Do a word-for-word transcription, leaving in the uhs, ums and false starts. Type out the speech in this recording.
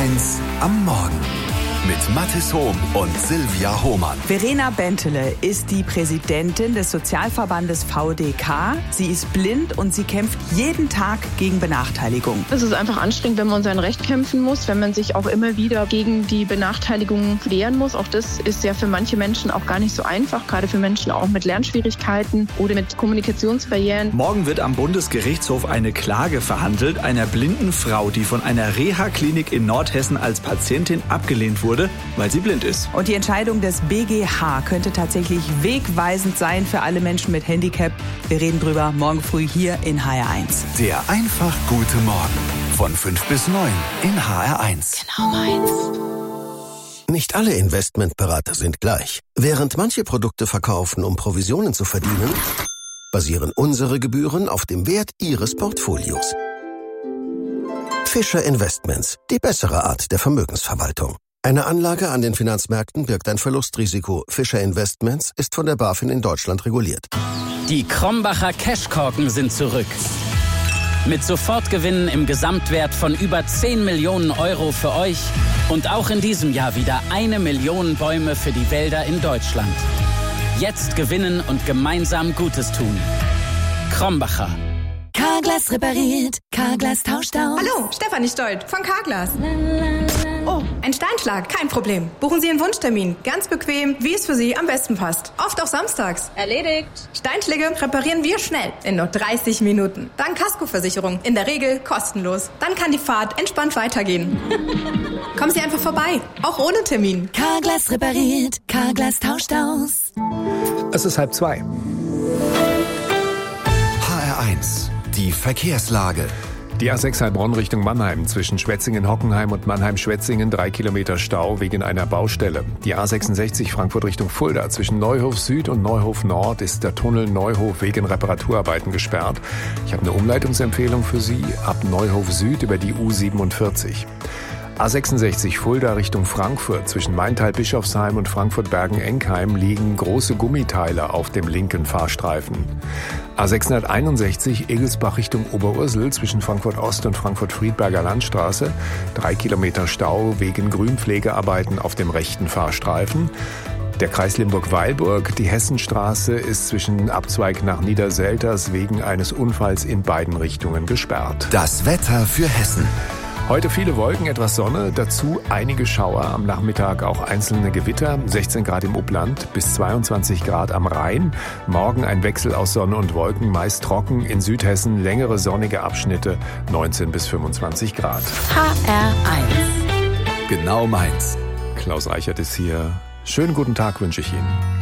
eins am Morgen mit Mathis Hohm und Silvia Hohmann. Verena Bentele ist die Präsidentin des Sozialverbandes V D K. Sie ist blind und sie kämpft jeden Tag gegen Benachteiligung. Es ist einfach anstrengend, wenn man sein Recht kämpfen muss, wenn man sich auch immer wieder gegen die Benachteiligung wehren muss. Auch das ist ja für manche Menschen auch gar nicht so einfach, gerade für Menschen auch mit Lernschwierigkeiten oder mit Kommunikationsbarrieren. Morgen wird am Bundesgerichtshof eine Klage verhandelt einer blinden Frau, die von einer Reha-Klinik in Nordhessen als Patientin abgelehnt wurde, weil sie blind ist. Und die Entscheidung des B G H könnte tatsächlich wegweisend sein für alle Menschen mit Handicap. Wir reden drüber morgen früh hier in H R eins. Der einfach gute Morgen von fünf bis neun in H R eins. Genau meins. Nicht alle Investmentberater sind gleich. Während manche Produkte verkaufen, um Provisionen zu verdienen, basieren unsere Gebühren auf dem Wert Ihres Portfolios. Fischer Investments, die bessere Art der Vermögensverwaltung. Eine Anlage an den Finanzmärkten birgt ein Verlustrisiko. Fischer Investments ist von der BaFin in Deutschland reguliert. Die Krombacher Cashkorken sind zurück. Mit Sofortgewinnen im Gesamtwert von über zehn Millionen Euro für euch und auch in diesem Jahr wieder eine Million Bäume für die Wälder in Deutschland. Jetzt gewinnen und gemeinsam Gutes tun. Krombacher. Carglass repariert, Carglass tauscht aus. Hallo, Stefanie Stolt von Carglass. Oh, ein Steinschlag, kein Problem. Buchen Sie einen Wunschtermin, ganz bequem, wie es für Sie am besten passt. Oft auch samstags. Erledigt. Steinschläge reparieren wir schnell, in nur dreißig Minuten. Dann Kaskoversicherung, in der Regel kostenlos. Dann kann die Fahrt entspannt weitergehen. Kommen Sie einfach vorbei, auch ohne Termin. Carglass repariert, Carglass tauscht aus. Es ist halb zwei. H R eins, die Verkehrslage. Die A sechs Heilbronn Richtung Mannheim zwischen Schwetzingen-Hockenheim und Mannheim-Schwetzingen drei Kilometer Stau wegen einer Baustelle. Die A sechsundsechzig Frankfurt Richtung Fulda zwischen Neuhof Süd und Neuhof Nord ist der Tunnel Neuhof wegen Reparaturarbeiten gesperrt. Ich habe eine Umleitungsempfehlung für Sie ab Neuhof Süd über die U siebenundvierzig. A sechsundsechzig Fulda Richtung Frankfurt zwischen Maintal-Bischofsheim und Frankfurt-Bergen-Enkheim liegen große Gummiteile auf dem linken Fahrstreifen. A sechshunderteinundsechzig Egelsbach Richtung Oberursel zwischen Frankfurt-Ost und Frankfurt-Friedberger Landstraße. Drei Kilometer Stau wegen Grünpflegearbeiten auf dem rechten Fahrstreifen. Der Kreis Limburg-Weilburg, die Hessenstraße, ist zwischen Abzweig nach Niederselters wegen eines Unfalls in beiden Richtungen gesperrt. Das Wetter für Hessen. Heute viele Wolken, etwas Sonne, dazu einige Schauer, am Nachmittag auch einzelne Gewitter, sechzehn Grad im Upland bis zweiundzwanzig Grad am Rhein. Morgen ein Wechsel aus Sonne und Wolken, meist trocken, in Südhessen längere sonnige Abschnitte, neunzehn bis fünfundzwanzig Grad. H R eins. Genau meins. Klaus Reichert ist hier. Schönen guten Tag wünsche ich Ihnen.